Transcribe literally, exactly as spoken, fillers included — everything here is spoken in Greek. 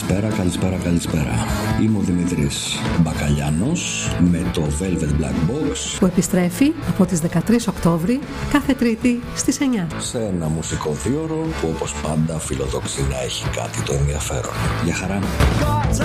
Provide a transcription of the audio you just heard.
Καλησπέρα, καλησπέρα, καλησπέρα. Είμαι ο Δημήτρης Μπακαλιάνος με το Velvet Black Box που επιστρέφει από τις δεκατρείς Οκτώβρη κάθε Τρίτη στις εννιά. Σε ένα μουσικό δίωρο που όπως πάντα φιλοδοξεί να έχει κάτι το ενδιαφέρον. Για χαρά.